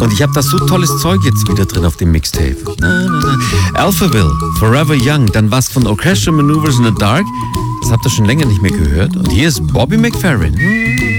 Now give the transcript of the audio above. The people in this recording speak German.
Und ich habe da so tolles Zeug jetzt wieder drin auf dem Mixtape. Alphaville, Forever Young, dann was von Orchestral Maneuvers in the Dark. Das habt ihr schon länger nicht mehr gehört. Und hier ist Bobby McFerrin.